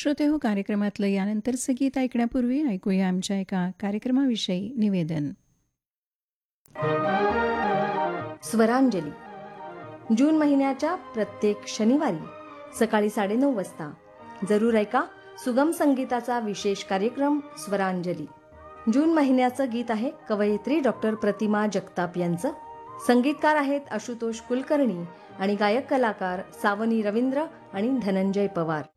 श्रोते हो, कार्यक्रमातलं यानंतरचं गीत ऐकण्यापूर्वी ऐकूया आमच्या एका कार्यक्रमाविषयी निवेदन. स्वरांजली जून महिन्याच्या प्रत्येक शनिवारी सकाळी 9:30 वाजता जरूर ऐका सुगम संगीताचा विशेष कार्यक्रम स्वरांजली. जून महिन्याचं गीत आहे कवयित्री डॉक्टर प्रतिमा जगताप यांचं. संगीतकार आहेत आशुतोष कुलकर्णी आणि गायक कलाकार सावनी रवींद्र आणि धनंजय पवार.